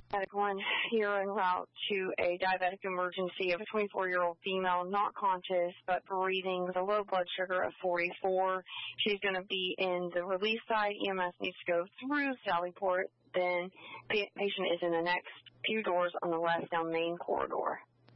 Diabetic 1 here en route to a diabetic emergency of a 24-year-old female, not conscious, but breathing with a low blood sugar of 44. She's going to be in the release side. EMS needs to go through Sallyport. Then patient is in the next few doors on the left down main corridor.